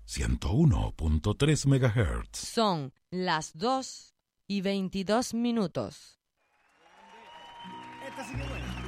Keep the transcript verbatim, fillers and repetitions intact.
ciento uno punto tres megahertz. Son las dos y veintidós minutos. Esta sí que buena.